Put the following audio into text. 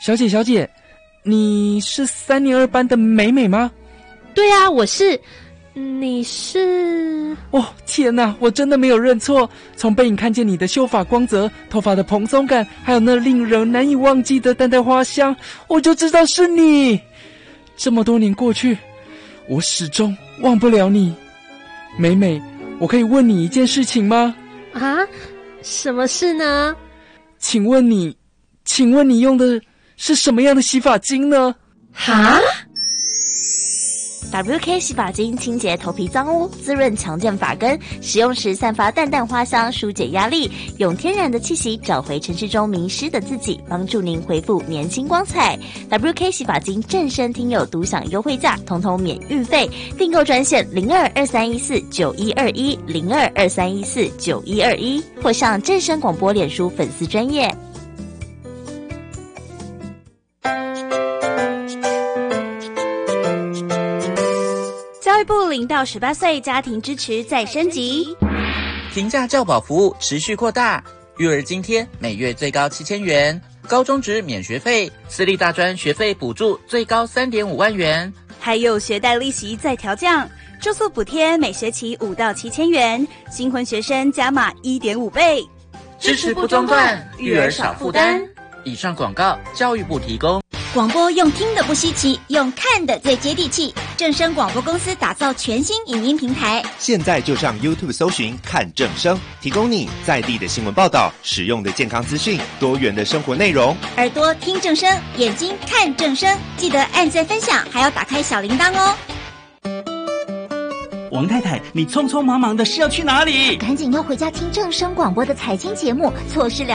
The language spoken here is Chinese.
小姐，你是3年2班的美美吗？ 对啊，我是。你是？ 哦，天哪，我真的没有认错。从背影看见你的秀发光泽、头发的蓬松感，还有那令人难以忘记的淡淡花香，我就知道是你。这么多年过去，我始终忘不了你。美美，我可以问你一件事情吗？ 啊？什么事呢？ 请问你用的是什么样的洗发精呢？ 哈 ？WK 洗发精清洁头皮脏污，滋润强健发根，使用时散发淡淡花香，疏解压力，用天然的气息找回城市中迷失的自己，帮助您恢复年轻光彩。WK 洗发精正声听友独享优惠价，统统免运费，订购专线02231491210223149121，或上正声广播脸书粉丝专页。 教育部0到18岁家庭支持再升级， 平价教保服务持续扩大，育儿津贴每月最高7000元，高中职免学费，私立大专学费补助最高3.5万元， 还有学贷利息再调降，住宿补贴每学期5到7000元，新婚学生加码1.5倍， 支持不中断，育儿少负担。以上广告，教育部提供。 广播用听的不稀奇，用看的最接地气。正声广播公司打造全新影音平台， 现在就上 YouTube 搜寻看正声，提供你在地的新闻报道、实用的健康资讯、多元的生活内容。 耳朵听正声，眼睛看正声，记得按赞分享，还要打开小铃铛哦。 王太太，你匆匆忙忙的是要去哪里？ 赶紧要回家听正声广播的财经节目，错失了